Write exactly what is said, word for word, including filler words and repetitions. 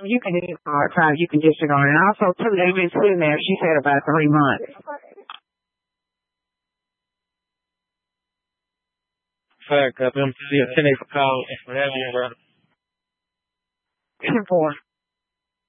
You can eat hard time. You can just sit on it. And also, too, they've been sitting there, she said, about three months. Fact, I've been to see a ten acre call. Whatever, bro. ten four.